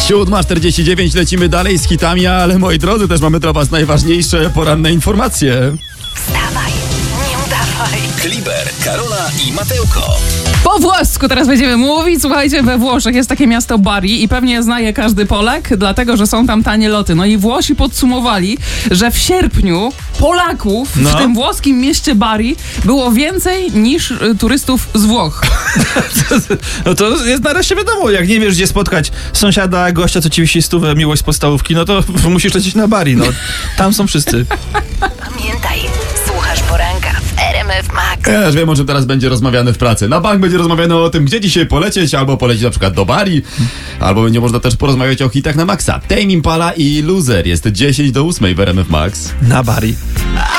7:49, lecimy dalej z hitami, ale moi drodzy, też mamy dla was najważniejsze poranne informacje. Wstawaj, nie udawaj. Kliber, Karola i Mateuko. Po włosku teraz będziemy mówić. Słuchajcie, we Włoszech jest takie miasto Bari i pewnie zna je każdy Polak, dlatego że są tam tanie loty. No i Włosi podsumowali, że w sierpniu Polaków w tym włoskim mieście Bari było więcej niż turystów z Włoch. No to jest nareszcie wiadomo, jak nie wiesz gdzie spotkać sąsiada, gościa, co ci wisi stówę, miłość z podstawówki, no to musisz lecieć na Bari, no. Tam są wszyscy. Pamiętaj, słuchasz poranka w RMF Max. Ja już wiem, o czym teraz będzie rozmawiane w pracy. Na bank będzie rozmawiane o tym, gdzie dzisiaj polecieć, albo polecieć na przykład do Bari, albo będzie można też porozmawiać o hitach na maksa. Tame Impala i Loser. Jest 7:50 w RMF Max. Na Bari.